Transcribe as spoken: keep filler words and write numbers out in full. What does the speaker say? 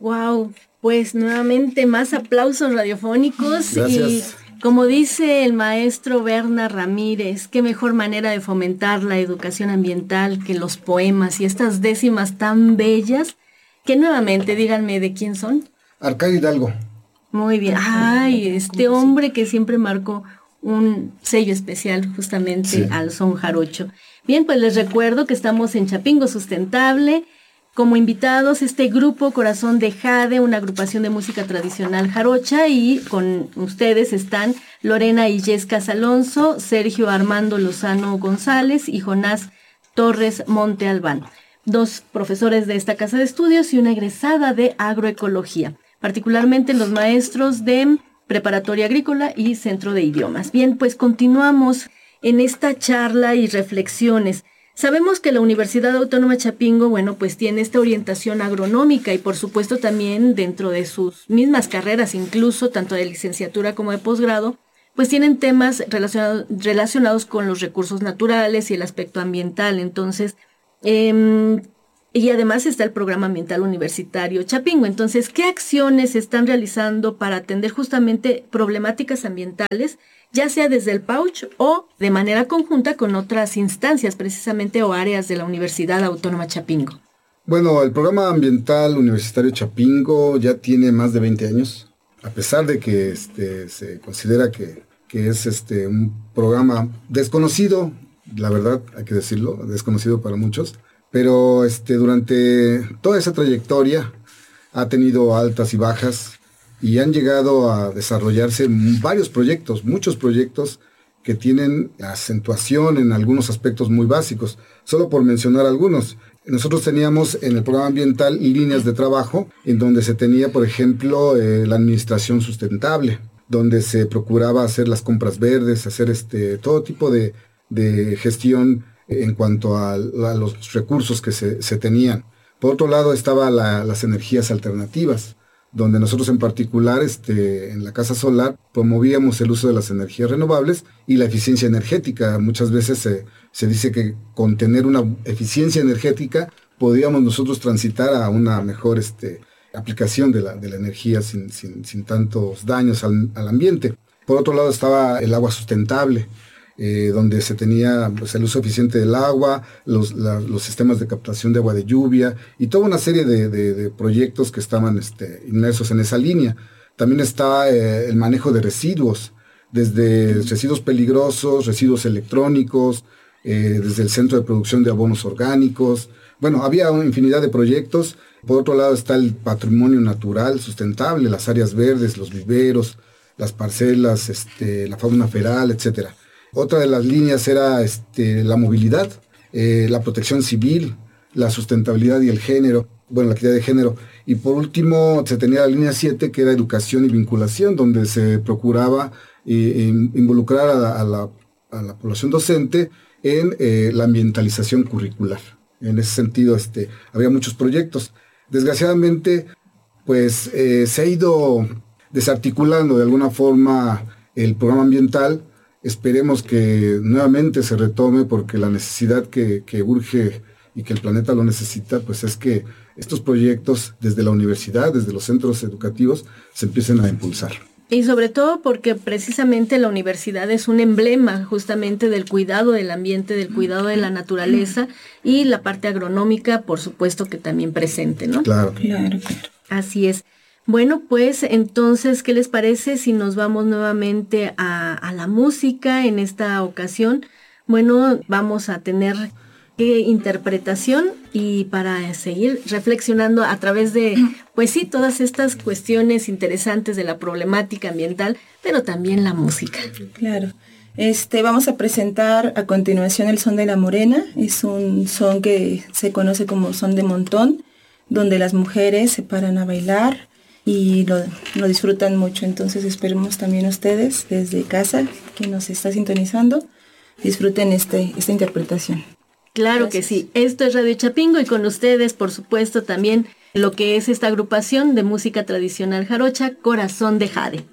Wow, pues nuevamente más aplausos radiofónicos. Gracias. Y como dice el maestro Berna Ramírez, qué mejor manera de fomentar la educación ambiental que los poemas y estas décimas tan bellas, que nuevamente díganme de quién son. Arcadio Hidalgo. Muy bien. Ay, este hombre que siempre marcó un sello especial justamente sí. al son jarocho. Bien, pues les recuerdo que estamos en Chapingo Sustentable. Como invitados, este grupo Corazón de Jade, una agrupación de música tradicional jarocha, y con ustedes están Lorena Illescas Alonso, Sergio Armando Lozano González y Jonás Torres Monte Albán, dos profesores de esta casa de estudios y una egresada de agroecología, particularmente los maestros de preparatoria agrícola y centro de idiomas. Bien, pues continuamos en esta charla y reflexiones. Sabemos que la Universidad Autónoma de Chapingo, bueno, pues tiene esta orientación agronómica y por supuesto también dentro de sus mismas carreras, incluso tanto de licenciatura como de posgrado, pues tienen temas relacionados, relacionados con los recursos naturales y el aspecto ambiental. Entonces, eh, y además está el Programa Ambiental Universitario Chapingo. Entonces, ¿qué acciones se están realizando para atender justamente problemáticas ambientales, ya sea desde el PAUCH o de manera conjunta con otras instancias precisamente o áreas de la Universidad Autónoma Chapingo? Bueno, el Programa Ambiental Universitario Chapingo ya tiene más de veinte años, a pesar de que este, se considera que, que es este, un programa desconocido, la verdad hay que decirlo, desconocido para muchos, pero este, durante toda esa trayectoria ha tenido altas y bajas, y han llegado a desarrollarse varios proyectos, muchos proyectos que tienen acentuación en algunos aspectos muy básicos. Solo por mencionar algunos, nosotros teníamos en el programa ambiental líneas de trabajo en donde se tenía, por ejemplo, eh, la administración sustentable, donde se procuraba hacer las compras verdes, hacer este, todo tipo de, de gestión en cuanto a, a los recursos que se, se tenían. Por otro lado, estaban la, las energías alternativas, donde nosotros en particular este, en la Casa Solar promovíamos el uso de las energías renovables y la eficiencia energética. Muchas veces se, se dice que con tener una eficiencia energética podíamos nosotros transitar a una mejor este, aplicación de la, de la energía sin, sin, sin tantos daños al, al ambiente. Por otro lado estaba el agua sustentable, Eh, donde se tenía pues, el uso eficiente del agua, los, la, los sistemas de captación de agua de lluvia y toda una serie de, de, de proyectos que estaban este, inmersos en esa línea. También está eh, el manejo de residuos, desde residuos peligrosos, residuos electrónicos, eh, desde el centro de producción de abonos orgánicos. Bueno, había una infinidad de proyectos. Por otro lado está el patrimonio natural sustentable, las áreas verdes, los viveros, las parcelas, este, la fauna feral, etcétera. Otra de las líneas era este, la movilidad, eh, la protección civil, la sustentabilidad y el género, bueno, la equidad de género. Y por último se tenía la línea siete, que era educación y vinculación, donde se procuraba eh, involucrar a la, a, la, a la población docente en eh, la ambientalización curricular. En ese sentido este, había muchos proyectos. Desgraciadamente, pues eh, se ha ido desarticulando de alguna forma el programa ambiental. Esperemos que nuevamente se retome, porque la necesidad que, que urge y que el planeta lo necesita, pues es que estos proyectos desde la universidad, desde los centros educativos, se empiecen a impulsar. Y sobre todo porque precisamente la universidad es un emblema justamente del cuidado del ambiente, del cuidado de la naturaleza, y la parte agronómica, por supuesto que también presente, ¿no? Claro. Claro, claro. Así es. Bueno, pues entonces, ¿qué les parece si nos vamos nuevamente a, a la música en esta ocasión? Bueno, vamos a tener qué interpretación, y para seguir reflexionando a través de, pues sí, todas estas cuestiones interesantes de la problemática ambiental, pero también la música. Claro. Este, vamos a presentar a continuación el son de la morena. Es un son que se conoce como son de montón, donde las mujeres se paran a bailar y lo, lo disfrutan mucho. Entonces esperemos también ustedes desde casa, que nos está sintonizando, disfruten este, esta interpretación. Claro Gracias. que sí. Esto es Radio Chapingo, y con ustedes, por supuesto, también lo que es esta agrupación de música tradicional jarocha, Corazón de Jade.